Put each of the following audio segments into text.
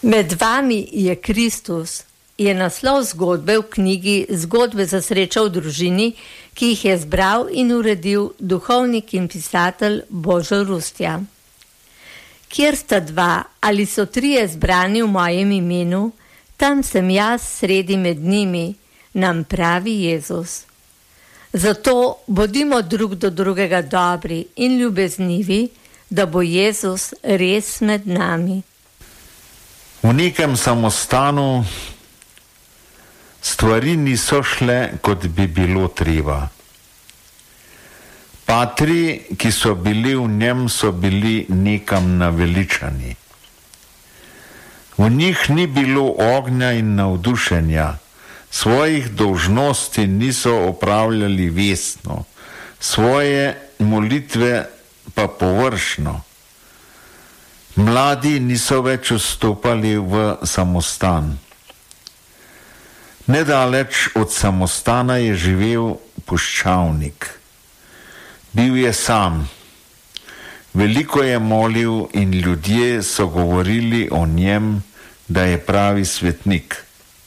Med vami je Kristus je naslov zgodbe v knjigi Zgodbe za srečo v družini, ki jih je zbral in uredil duhovnik in pisatelj Božo Rustja. Kjer sta dva ali so trije zbrani v mojem imenu, tam sem jaz sredi med njimi, nam pravi Jezus. Zato bodimo drug do drugega dobri in ljubeznivi, da bo Jezus res med nami. V nekem samostanu stvari niso šle, kot bi bilo treba. Patri, ki so bili v njem, so bili nekam naveličani. V njih ni bilo ognja in navdušenja, svojih dolžnosti niso opravljali vestno, svoje molitve pa površno. Mladi niso več vstopali v samostan. Nedaleč od samostana je živel puščavnik. Bil je sam. Veliko je molil in ljudje so govorili o njem, da je pravi svetnik.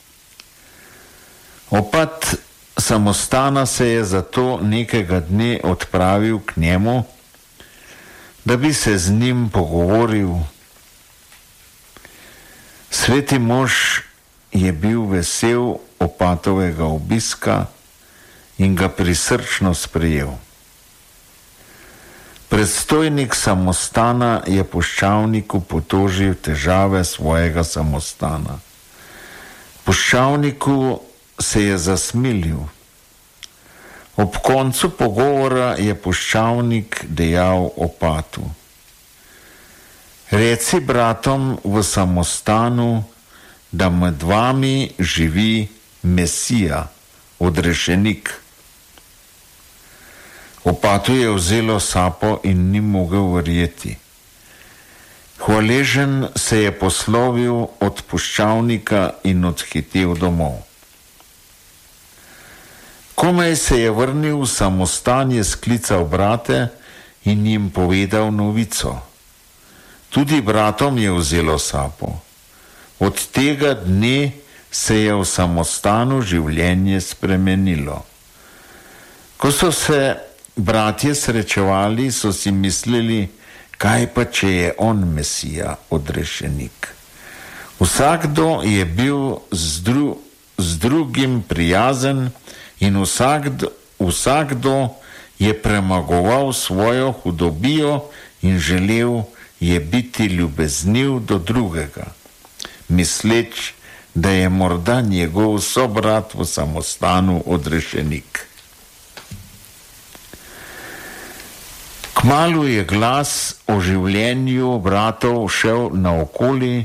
Opat samostana se je zato nekega dne odpravil k njemu, da bi se z njim pogovoril. Sveti mož je bil vesel opatovega obiska in ga prisrčno sprejel. Predstojnik samostana je puščavniku potožil težave svojega samostana. Puščavniku se je zasmilil. Ob koncu pogovora je puščavnik dejal opatu: Reci bratom v samostanu, da med vami živi Mesija, odrešenik. Opatu je vzelo sapo in ni mogel verjeti. Hvaležen se je poslovil od puščavnika in odhitel domov. Komaj se je vrnil v samostan, je sklical brate in jim povedal novico. Tudi bratom je vzelo sapo. Od tega dne se je v samostanu življenje spremenilo. Ko so se bratje srečevali, so si mislili, kaj pa če je on Mesija, odrešenik. Vsakdo je bil z drugim prijazen in vsakdo je premagoval svojo hudobijo in želel je biti ljubezniv do drugega, misleč, da je morda njegov sobrat v samostanu odrešenik. Kmalu je glas o življenju bratov šel naokoli,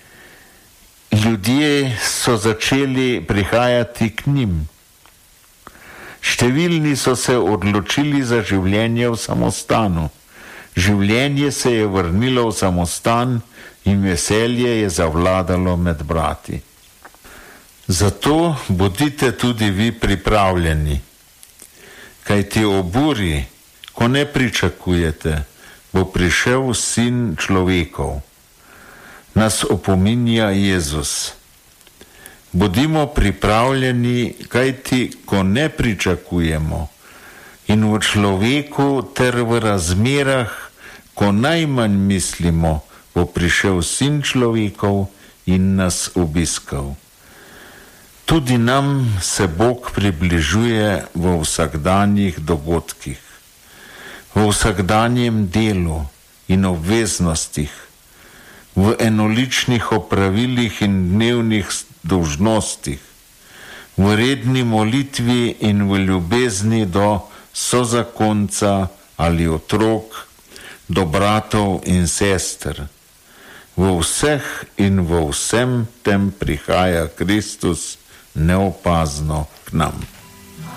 ljudje so začeli prihajati k njim. Številni so se odločili za življenje v samostanu. Življenje se je vrnilo v samostan in veselje je zavladalo med brati. Zato bodite tudi vi pripravljeni, kajti ob uri, ko ne pričakujete, bo prišel Sin človekov. Nas opominja Jezus. Bodimo pripravljeni, kajti ko ne pričakujemo in v človeku ter v razmerah, ko najmanj mislimo, bo prišel Sin človekov in nas obiskal. Tudi nam se Bog približuje v vsakdanjih dogodkih, v vsakdanjem delu in obveznostih, v enoličnih opravilih in dnevnih dolžnostih, v redni molitvi in v ljubezni do sozakonca ali otrok, do bratov in sester. V vseh in v vsem tem prihaja Kristus neopazno k nam.